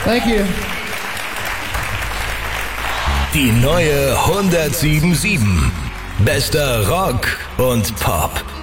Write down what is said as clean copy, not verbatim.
Thank you. Die neue 107.7. Bester Rock und Pop.